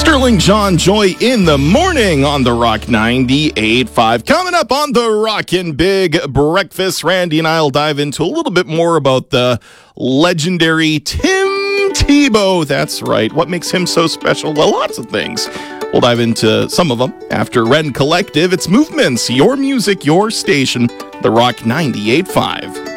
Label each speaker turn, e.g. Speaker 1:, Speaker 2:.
Speaker 1: Sterling John Joy in the morning on the Rock 98.5. Coming up on the Rockin' Big Breakfast, Randy and I will dive into a little bit more about the legendary Tim Tebow. That's right. What makes him so special? Well, lots of things. We'll dive into some of them after Ren Collective. It's Movements, your music, your station, the Rock 98.5.